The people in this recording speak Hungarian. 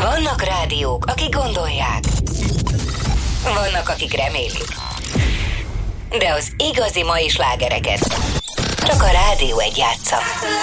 Vannak rádiók, akik gondolják. Vannak, akik remélik. De az igazi mai slágereket csak a Rádió 1 játsza.